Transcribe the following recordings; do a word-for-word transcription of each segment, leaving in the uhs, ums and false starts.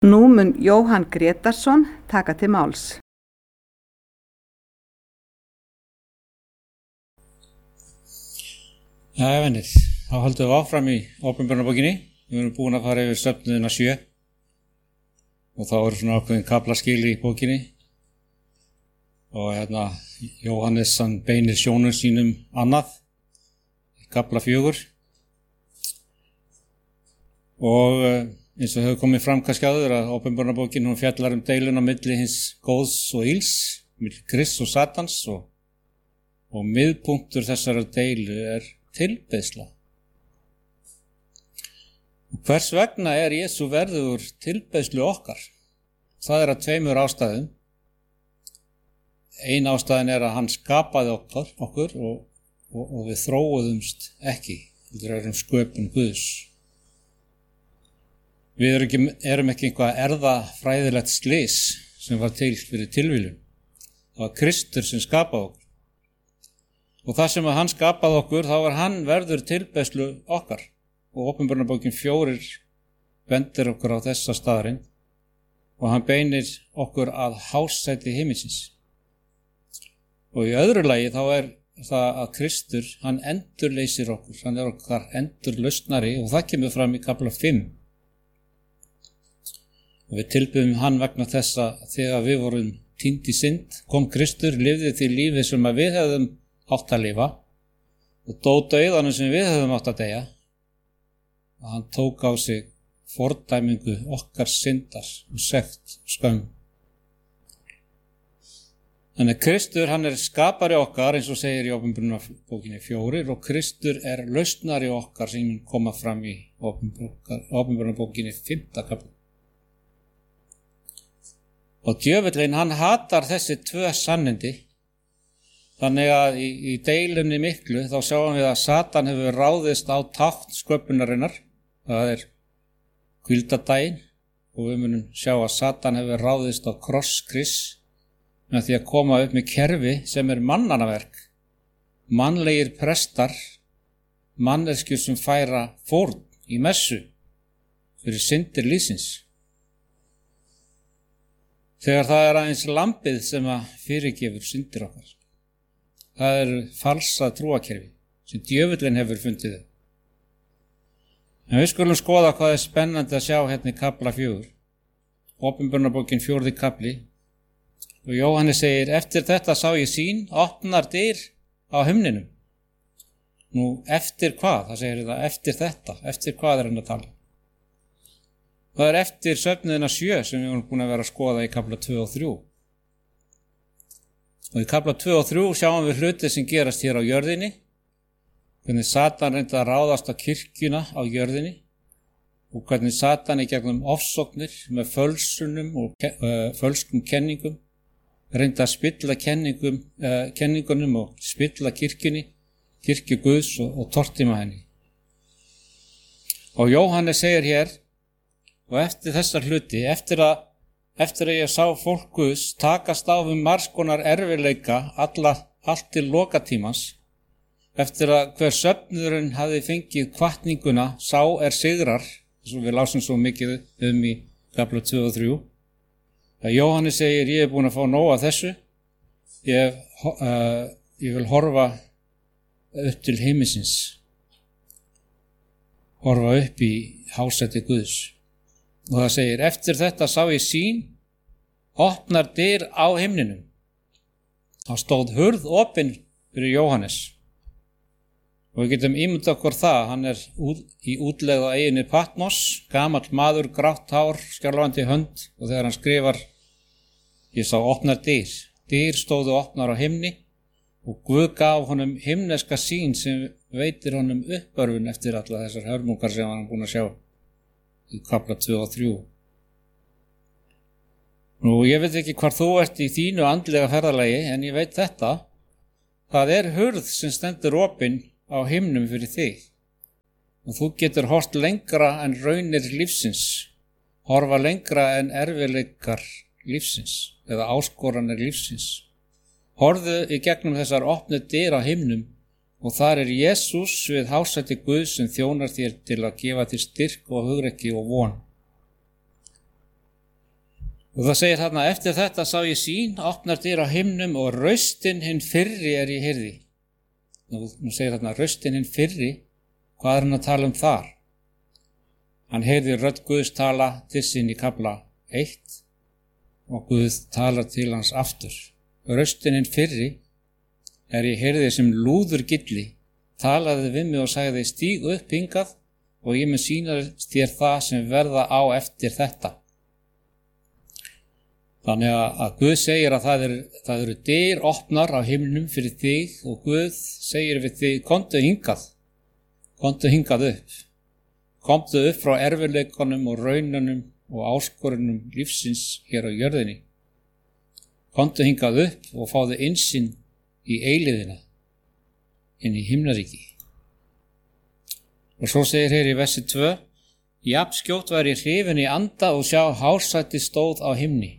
Nú mun Jóhann Grétarsson taka til máls. Jæja, venir, þá höldum við áfram í Opinberunarbókinni. Við erum búin að fara yfir söfnuðina sjö og þá eru svona ákveðin kaflaskil í bókinni og hérna Jóhannes hann beinir sjónum sínum annað í kafla fjögur og eins og hefur komið fram kannski áður að Opinberunarbókin hún fjallar um deiluna milli hins góðs og ills, milli Krists og Satans og, og miðpunktur þessara deilu er tilbeiðsla. Og hvers vegna er Jesú verður tilbeiðslu okkar? Það er að tveimur ástæðum. Ein ástæðin er að hann skapaði okkur, okkur og, og, og við þróuðumst ekki. Við erum sköpun Guðs. Við erum ekki, erum ekki einhvað erfðafræðilegt slys sem var til fyrir tilviljun. Það var Kristur sem skapaði okkur. Og það sem að hann skapaði okkur, þá var hann verður tilbeiðslu okkar. Og Opinberunarbókin fjórir bendir okkur á þessa staðarinn og hann beinir okkur að hásæti himinsins. Og í öðru lagi þá er það að Kristur, hann endurleysir okkur, hann er okkar endurlausnari og það kemur fram í kafla fimm. Og við tilbyðum hann vegna þess að þegar við vorum týnd í synd, kom Kristur, lifði því lífi sem að við hefðum átt að lifa og dó dauðanum sem við hefðum átt að deyja og hann tók á sig fordæmingu okkar syndar og sekt og skömm. Þannig að Kristur hann er skapari okkar eins og segir í Opinberunarbókinni fjórir og Kristur er lausnari okkar sem mun koma fram í Opinberunarbókinni fimmta kafla. Og djöfullinn hann hatar þessi tvö sannindi. Þannig að í, í deilunni miklu þá sjáum við að Satan hefur ráðist á tákn sköpunarinnar, það er hvíldardaginn og við munum sjá að Satan hefur ráðist á kross Krists með því að koma upp með kerfi sem er mannanaverk, mannlegir prestar, manneskjur sem færa fórn í messu fyrir syndir lífsins. Þegar það er aðeins lambið sem að fyrirgefur syndir okkar. Það er falsa trúakerfi sem djöfullinn hefur fundið þau. En við skulum skoða hvað er spennandi að sjá hérna í kafla fjögur. Opinberunarbókin fjórði kafli. Og Jóhannes segir, eftir þetta sá ég sýn, opnar dyr á himninum. Nú, eftir hvað? Það segir það, eftir þetta. Eftir hvað er hann að tala? Það er eftir söfnuðina sjö sem við erum búin að vera að skoða í kafla tvö og þrjú. Og í kafla tvö og þrjú sjáum við hluti sem gerast hér á jörðinni, hvernig Satan reyndi að ráðast á kirkjuna á jörðinni og hvernig Satan í gegnum ofsóknir með fölsunum og uh, fölskum kenningum reyndi að spilla kenningum, uh, kenningunum og spilla kirkjunni, kirkju Guðs og, og tortíma henni. Og Jóhannes segir hér, og eftir þessar hluti, eftir að Eftir að ég sá fólk Guðs takast á um margs konar erfiðleika alla, allt til lokatímans, eftir að hver söfnuðurinn hafi fengið hvatninguna, sá er sigrar, eins og við lásum svo mikið um í kafla tvö og þrjú, að Jóhannes segir, ég er búin að fá nóg af þessu, ég, uh, ég vil horfa upp til himinsins, horfa upp í hásæti Guðs. Og það segir, eftir þetta sá ég sýn, opnar dyr á himninum. Þá stóð hurð opin fyrir Jóhannes. Og við getum ímyndað okkur það, hann er út, í útlegð á eyjunni Patmos, gamall maður, grátt hár, skjálfandi hönd og þegar hann skrifar, ég sá opnar dyr. Dyr stóðu opnar á himni og Guð gaf honum himneska sýn sem veitir honum uppörfun eftir alla þessar hörmungar sem hann er búin að sjá. Í kafla tvö og þrjú. Nú, ég veit ekki hvar þú ert í þínu andlega ferðalagi, en ég veit þetta. Það er hurð sem stendur opin á himnum fyrir þig. Og þú getur hort lengra en raunir lífsins, horfa lengra en erfiðleikar lífsins, eða áskoranir lífsins. Horfðu í gegnum þessar opnu dyr á himnum og þar er Jesús við hásæti Guðs sem þjónar þér til að gefa þér styrk og hugrekki og von. Og það segir þarna, eftir þetta sá ég sýn, opnar dyr á himnum og raustin hinn fyrri er ég heyrði. Nú, nú segir þarna, raustin hinn fyrri, hvað er hann að tala um þar? Hann heyrði rödd Guðs tala til sín í kafla eitt og Guð talar til hans aftur. Raustin hinn fyrri er ég heyrði sem lúður gilli, talaði við mig og sagði, stíg upp hingað og ég mun sýna þér það sem verða á eftir þetta. Þannig að Guð segir að það eru, það eru dyr opnar á himnum fyrir þig og Guð segir við þig, komdu hingað, komdu hingað upp, komdu upp frá erfiðleikunum og raununum og áskorunum lífsins hér á jörðinni. Komdu hingað upp og fáðu innsýn í eilíðina, inn í himnaríki. Og svo segir hér í versi tvö, jafn skjótt var ég hrifinn í anda og sjá hársæti stóð á himni.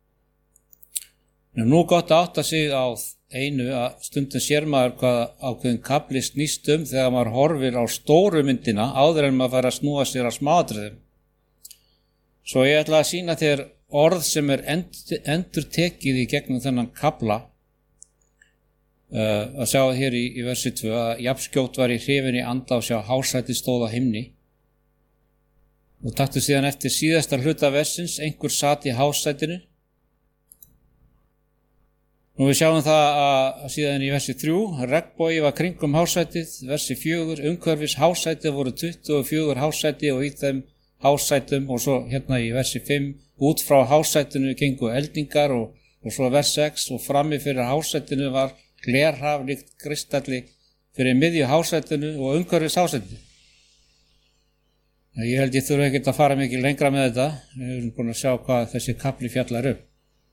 Nú gott að átta sig á einu að stundum sér maður hvað ákveðin kafli snýst um þegar maður horfir á stóru myndina áður en maður fær að snúa sér á smáatriðum. Svo ég ætla að sýna þér orð sem er endur tekið í gegnum þennan kafla. Uh, að sjá hér í, í versi tvö að jafnskjótt var ég hrifinn í anda og sjá hársæti stóð á himni. Og taktu síðan eftir síðasta hluta versins, einhver sat í hársætinu. Nú við sjáum það að síðan í versi þrjú, regnbogi var kringum hársætið, versi fjögur, umhverfis hársætið voru tuttugu og fjögur hársæti og í þeim hársætum og svo hérna í versi fimm, út frá hársætinu gengu eldingar og, og svo vers sex og frammi fyrir hársætinu var glerhaf líkt kristalli fyrir miðju hársætinu og umhverfis hársætinu. Ég held ég þurfa ekkert að fara mikið lengra með þetta, við erum búin að sjá hvað þessi kafli fjallar um.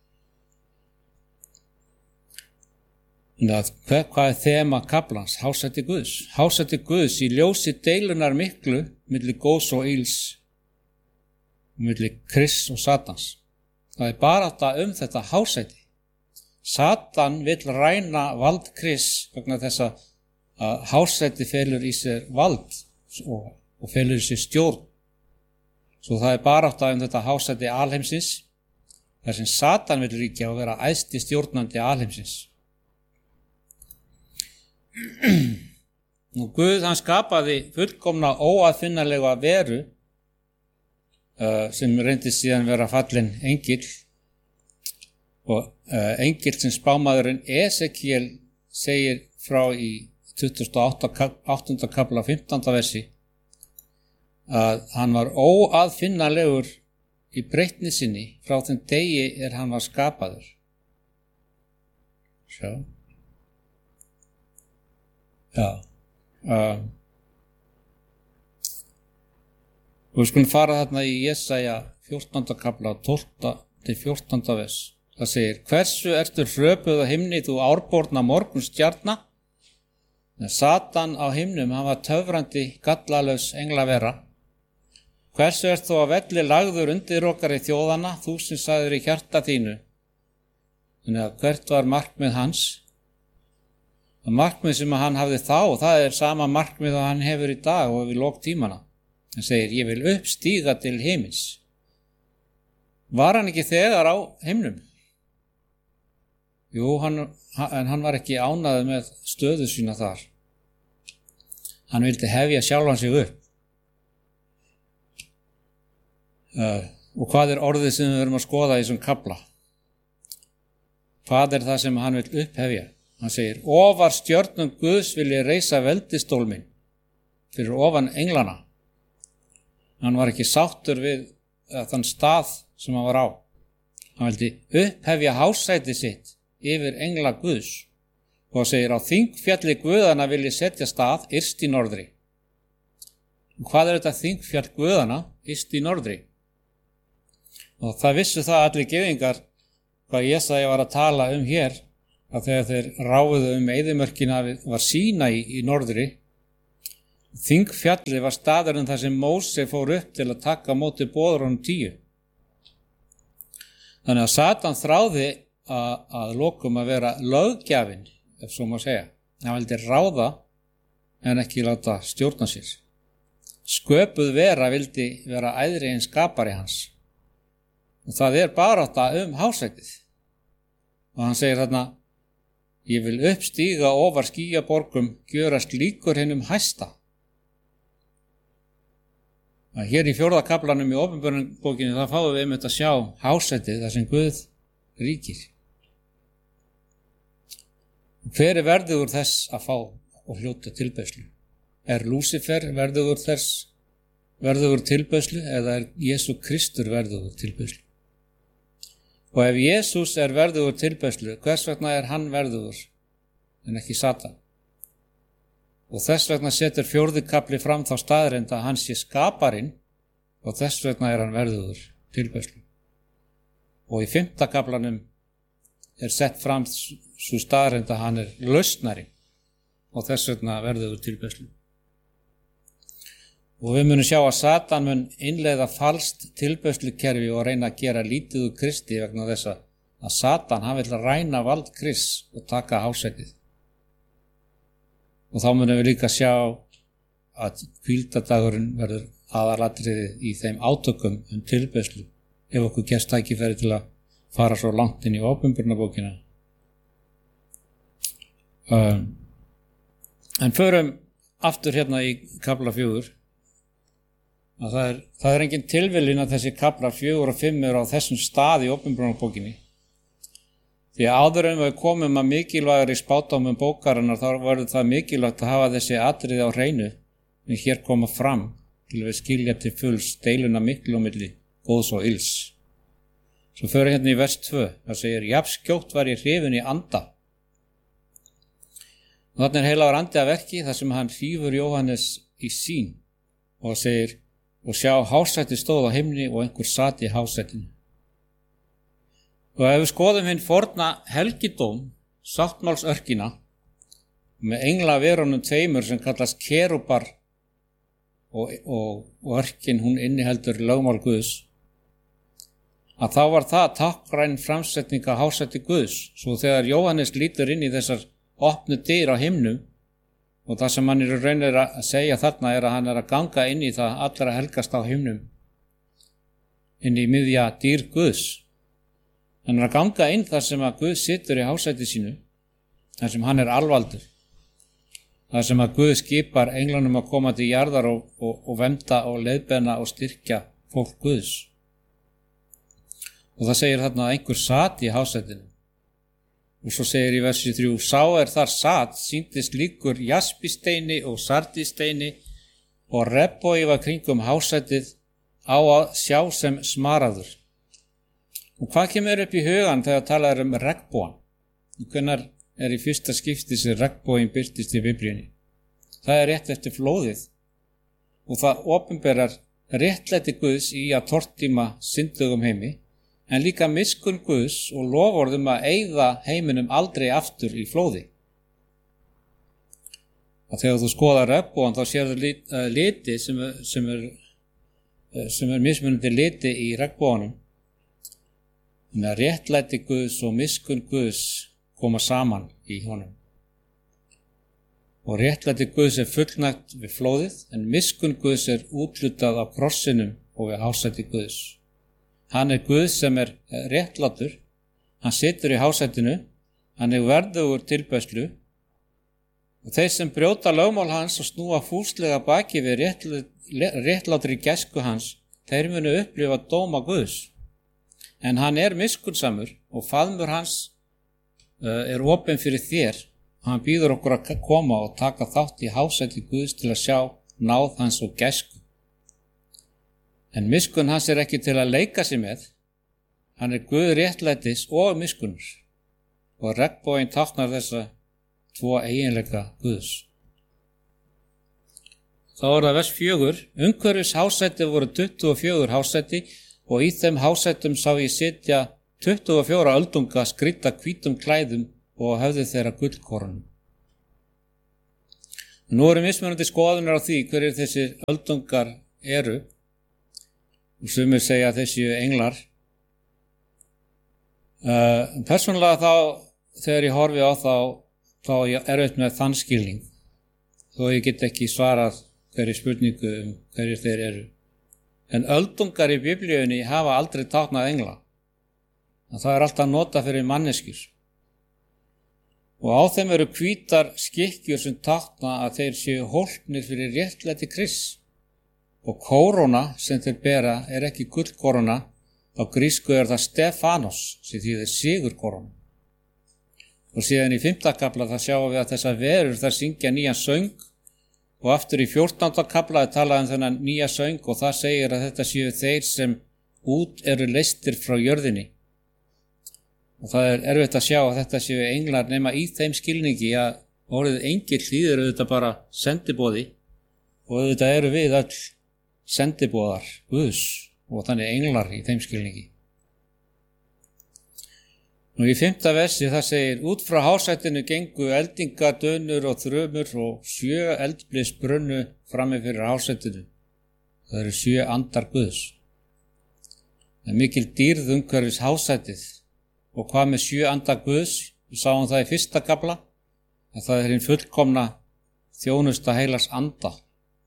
Að, hvað er þema kaflans? Hásæti Guðs. Hásæti Guðs í ljósi deilunar miklu milli góðs og íls, milli Krists og Satans. Það er bara þetta um þetta hásæti. Satan vill ræna vald Krists vegna þess að hásæti felur í sér vald og, og felur í sér stjórn. Svo það er bara þetta um þetta hásæti alheimsins, þar sem Satan vill ríkja og vera æðsti stjórnandi alheimsins. Nú Guð hann skapaði fullkomna óaðfinnanlega veru uh, sem reyndi síðan vera fallinn engill og uh, engill sem spámaðurinn Esekiel segir frá í tuttugasta og áttunda kafla fimmtánda versi að hann var óaðfinnanlegur í breytni sinni frá þeim degi er hann var skapaður. Sjá. Já, uh, og við skulum fara þarna í Jesaja fjórtánda kafla tólfta til fjórtánda vers. Það segir, hversu ertu hröpuð á himni þú árborna morgunstjarna? Satan á himnum, hann var töfrandi gallalaus englavera. Hversu ert þú á velli lagður undir okkar í þjóðana, þú sem sagðir í hjarta þínu? Þannig að hvert var markmið hans? Það markmið sem hann hafði þá, það er sama markmið að hann hefur í dag og við lok tímana. Hann segir, ég vil uppstíga til himins. Var hann ekki þegar á himnum? Jú, hann, en hann var ekki ánægður með stöðu sína þar. Hann vildi hefja sjálfan sig upp. Uh, og hvað er orðið sem við verum að skoða í þessum kafla? Hvað er það sem hann vil upphefja? Hann segir, ofar stjörnum Guðs vil ég reisa veldistól minn fyrir ofan englana. Hann var ekki sáttur við þann stað sem hann var á. Hann vildi upphefja hásæti sitt yfir engla Guðs og segir, á þingfjalli Guðana vil ég setja stað yst í norðri. Og hvað er þetta þingfjall Guðana yst í norðri? Og það vissu það allir gyðingar hvað Jesaja var að tala um hér, að þegar þeir ráfuðu um eyðimörkina var Sínaí í norðri. Þingfjalli var staðurinn þar sem Móse fór upp til að taka á móti boðorðunum tíu. Þannig að Satan þráði að, að lokum að vera löggjafinn, ef svo má segja. Hann vildi ráða en ekki láta stjórna sér. Sköpuð vera vildi vera æðri en skapari hans. Og það er barátta um hásætið. Og hann segir þarna, ég vil uppstíga ofar skýjaborgum, gjörast líkur hinum hæsta. Að hér í fjórða kaflanum í Opinberunarbókinni það fáum við einmitt að sjá hásætið þar sem Guð ríkir. Hver er verðugur þess að fá og hljóta tilbeiðslu? Er Lúsifer verðugur þess verðugur tilbeiðslu eða er Jesú Kristur verðugur tilbeiðslu? Og ef Jesús er verðugur tilbeiðslu, hvers vegna er hann verðugur en ekki Satan? Og þess vegna setur fjórði kafli fram þá staðreynd að hann sé skaparinn og þess vegna er hann verðugur tilbeiðslu. Og í fimmta kaflanum er sett fram svo staðreynd að hann er lausnari og þess vegna verðugur tilbeiðslu. Og við munum sjá að Satan mun innleiða falskt tilbeiðslukerfi og reyna að gera lítið úr Kristi vegna þess að Satan hann vill ræna vald Krists og taka hásætið. Og þá munum við líka sjá að hvíldardagurinn verður aðalatriði í þeim átökum um tilbeiðslu ef okkur gefst tækifæri til að fara svo langt inn í Opinberunarbókina. Um, en förum aftur hérna í kafla fjögur. Að það er, það er engin tilviljun að þessi kaflar fjögur og fimm eru á þessum stað í Opinberunarbókinni. Því að áður en við komum að mikilvægur í spádómum bókarinnar þá verður það mikilvægt að hafa þessi atriði á hreinu en hér koma fram til við skilja til fulls deiluna miklu á milli góðs og ills. Svo förum hérna í vers tvö, það segir, jafnskjótt var ég hrifinn í anda. Og þarna er heilagur andi að verki þar sem hann hrífur Jóhannes í sín og segir, og sjá hásæti stóð á himni og einhver sat í hásætinu. Og ef við skoðum hinn forna helgidóm, sáttmálsörkina, með engla verunum tveimur sem kallast kerúbar og, og, og örkin hún inniheldur lögmál Guðs, að þá var það táknræn framsetning af hásæti Guðs, svo þegar Jóhannes lítur inn í þessar opnu dyr á himnum, og það sem hann er raunir að segja þarna er að hann er að ganga inn í það allra helgast á himnum, inn í miðja dýr Guðs. Hann er að ganga inn þar sem að Guð situr í hásæti sínu, þar sem hann er alvaldur, þar sem að Guð skipar englanum að koma til jarðar og, og, og vernda og leiðbeina og styrkja fólk Guðs. Og það segir þarna að einhver sat í hásætinu. Og svo segir í versi þrjú, sá er þar sat, sýndist líkur jaspisteini og sardisteini og rebbói var kringum hásætið á að sjá sem smaraður. Og hvað kemur upp í hugan þegar talað um regnbogann? Hvenær er í fyrsta skipti sem regnboginn birtist í Biblíunni? Það er rétt eftir flóðið og það opinberar réttlæti Guðs í að tortíma syndugum heimi, en líka miskunn Guðs og loforðum að eyða heiminum aldrei aftur í flóði. Og þegar þú skoðar regnbogann þá sérðu lit, uh, liti sem, sem er, uh, sem er mismunandi liti í regnboganum. Þannig að réttlæti Guðs og miskunn Guðs koma saman í honum. Og réttlæti Guðs er fullnægt við flóðið, en miskunn Guðs er úthlutað á krossinum og við hásæti Guðs. Hann er Guð sem er réttlátur, hann situr í hásætinu, hann er verðugur tilbeiðslu og þeir sem brjóta lögmál hans og snúa fúslega baki við réttlátri gæsku hans, þeir munu upplifa dóma Guðs. En hann er miskunnsamur og faðmur hans uh, er opinn fyrir þér og hann býður okkur að koma og taka þátt í hásæti Guðs til að sjá náð hans og gæsku. En miskunn hans er ekki til að leika sig með, hann er Guð réttlætis og miskunnur og regnboginn táknar þessa tvo eiginleika Guðs. Þá er það vers fjögur, umhverfis hásæti voru tuttugu og fjögur hásæti og í þeim hásætum sá ég sitja tuttugu og fjóra öldunga skrýdda hvítum klæðum og höfðu þeirra gullkornum. Nú eru mismunandi skoðunar á því hverjir þessir öldungar eru og sumir segja að þessi englar. Uh, persónulega þá, þegar ég horfi á þá, þá er auðvitað með þann skilning, þó ég get ekki svarað hverju spurningu um hverjir þeir eru. En öldungar í biblíunni hafa aldrei táknað engla. En það er alltaf nota fyrir manneskjur. Og á þeim eru hvítar skikkjur sem tákna að þeir séu hólpnir fyrir réttlæti Krists. Og kóróna sem þeir bera er ekki gullkóróna, á grísku er það Stefanos sem þýðir sigurkóróna. Og síðan í fimmta kafla það sjáum við að þessar verur þar syngja nýjan söng og aftur í fjórtánda kafla er talað um þennan nýja söng og það segir að þetta séu þeir sem út eru leystir frá jörðinni. Og það er erfitt að sjá að þetta séu englar nema í þeim skilningi að orðið engill þýðir auðvitað bara sendiboði og auðvitað eru við öll sendiboðar Guðs og þannig englar í þeim skilningi. Nú í fimmta versi það segir út frá hásætinu gengu eldingar, dönur og þrumur og sjö eldblis brunnu frammi fyrir hásætinu. Það eru sjö andar Guðs. Það er mikil dýrð umhverfis hásætið og hvað með sjö andar Guðs? Við sáum það í fyrsta kafla að það er hinn fullkomna þjónusta heilags anda.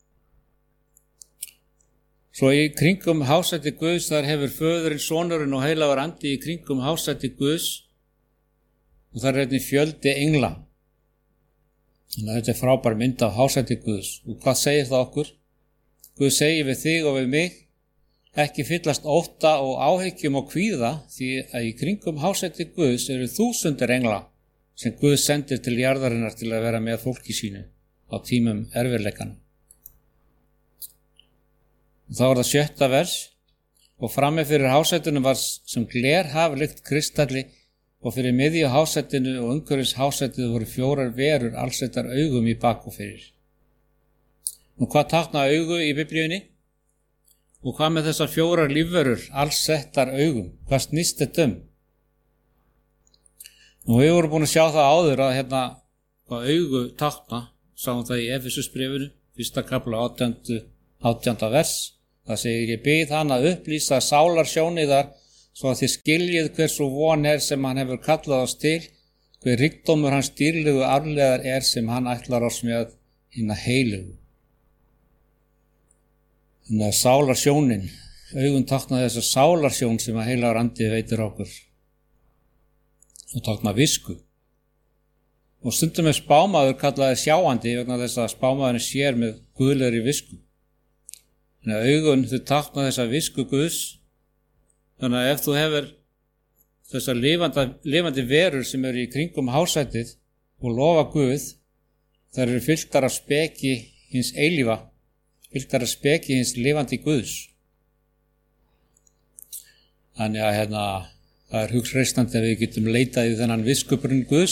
Svo í kringum hásæti Guðs þar hefur föðurinn, sonurinn og heilagur andi í kringum hásæti Guðs og þar er einnig fjöldi engla. Þannig að þetta er frábær mynd af hásæti Guðs. Og hvað segir það okkur? Guð segir við þig og við mig, ekki fyllast ótta og áhyggjum og kvíða því að í kringum hásæti Guðs eru þúsundir engla sem Guð sendir til jarðarinnar til að vera með fólki sínu á tímum erfiðleikana. Þá er það sjötta vers og frammi fyrir hásætinu var sem glerhaf lykt kristalli og fyrir miðju hásætinu og umhverfis hásætinu voru fjórar verur allsettar augum í bak og fyrir. Nú hvað tákna augu í biblíunni? Og hvað með þessar fjórar lífverur allsettar augum? Hvað snýst þetta um? Nú við vorum búin að sjá það áður að hérna hvað augu tákna, sáum það í Efesusbréfinu, fyrsta kafla átjánda vers. Það segir ég bið hann að upplýsa sálarsjóniðar svo að þið skiljið hversu von er sem hann hefur kallað oss til, hver ríkdómur hans dýrlegu arfleðar er sem hann ætlar oss með hinna heilugu. Þannig að sálarsjónin, augun tákna þess að sálarsjón sem að heilagur andi veitir okkur og tákna visku. Og stundum er spámaður kallaði sjáandi vegna þess að spámaðurinn sér með guðlegri visku. Þannig að augun þau tákna þessa visku Guðs. Þannig að ef þú hefur þessar lifandi, lifandi verur sem eru í kringum hásætið og lofa Guð, þær eru fylltar af speki hins eilífa, fylltar af speki hins lifandi Guðs. Þannig að hérna, það er hugsreistandi að við getum leitað í þennan viskubrunn Guðs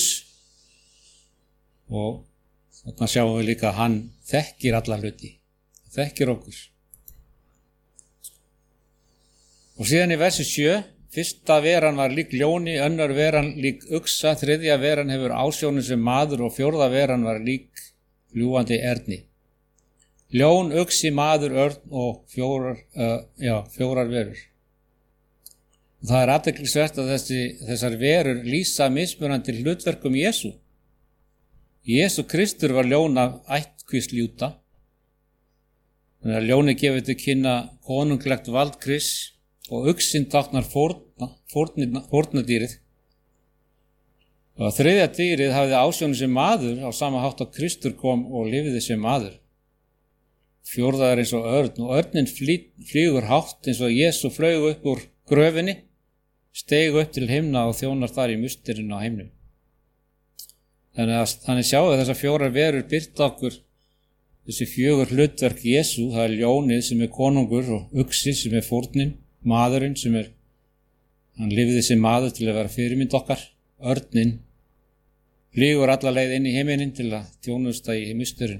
og þarna sjáum við líka að hann þekkir alla hluti, þekkir okkur. Og síðan í versi sjö, fyrsta veran var lík ljóni, önnur veran lík uxa, þriðja veran hefur ásjónu sem maður og fjórða veran var lík fljúgandi erni. Ljón, uxi, maður, örn og fjórar, uh, já, fjórar verur. Og það er athyglisvert að þessi, þessar verur lýsa mismunandi hlutverkum Jesú. Jesú Kristur var ljón af ættkvísl Júda. Þannig að ljóni gefur til kynna konunglegt vald Krists og uxinn táknar fórna, fórna, fórnadýrið. Og þriðja dýrið hafði ásjónu sem maður á sama hátt að Kristur kom og lifði sem maður. Fjórða er eins og örn og örnin flý, flýgur hátt eins og Jesú flaug upp úr gröfinni, steig upp til himna og þjónar þar í musturinn á himnum. Þannig að þannig sjáum við þessar fjórar verur birta okkur þessi fjögur hlutverk Jesú, það er ljónið sem er konungur og uxi sem er fórnin, maðurinn sem er, hann lifði sem maður til að vera fyrirmynd okkar, örnin flýgur alla leið inn í heiminin til að þjónusta í musturinn.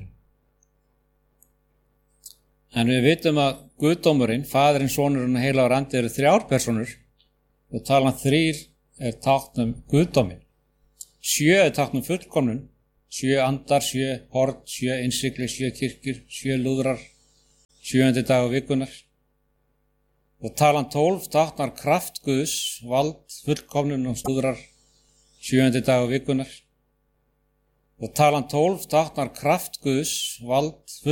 En við vitum að Guðdómurinn, Faðirinn, Sonurinn og heilagur andi eru þrjár persónur og talan þrír er tákn um Guðdóminn. Sjö er tákn um fullkomnun, sjö andar, sjö horn, sjö innsigli, sjö kirkjur, sjö lúðrar, sjöundi dag vikunar. Og talan tólf táknar kraft Guðs, vald, fullkomnun og lúðrar, sjöundi dag vikunar. Og talan tólf táknar kraft Guðs, vald,